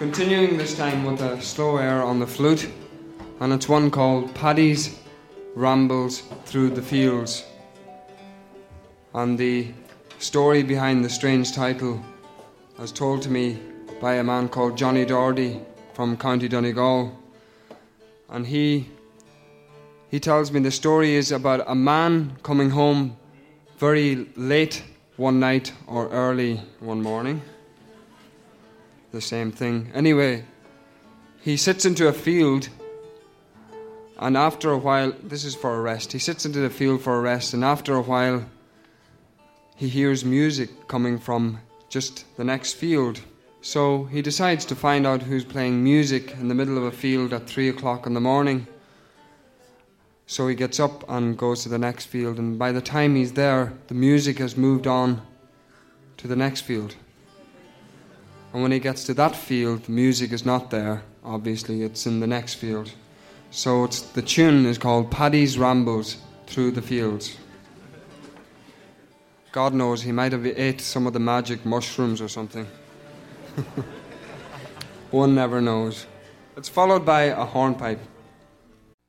Continuing this time with a slow air on the flute, and it's one called Paddy's Rambles Through the Fields. And the story behind the strange title was told to me by a man called Johnny Doherty from County Donegal. And he tells me the story is about a man coming home very late one night or early one morning. The same thing. Anyway, he sits into a field, and after a while, this is for a rest, he sits into the field for a rest, and after a while, he hears music coming from just the next field. So he decides to find out who's playing music in the middle of a field at 3 o'clock in the morning. So he gets up and goes to the next field, and by the time he's there, the music has moved on to the next field. And when he gets to that field, the music is not there, obviously, it's in the next field. So the tune is called Paddy's Rambles Through the Fields. God knows, he might have ate some of the magic mushrooms or something. One never knows. It's followed by a hornpipe.